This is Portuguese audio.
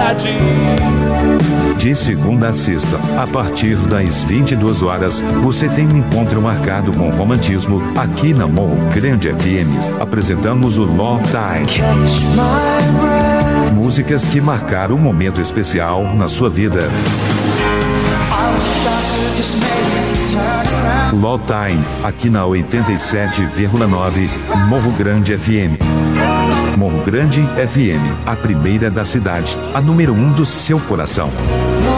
cidade. De segunda a sexta, a partir das 22 horas, você tem um encontro marcado com romantismo aqui na Morro Grande FM. Apresentamos o Love Time. Músicas que marcaram um momento especial na sua vida. Love Time, aqui na 87,9 Morro Grande FM. Morro Grande FM, a primeira da cidade, a número 1 do seu coração.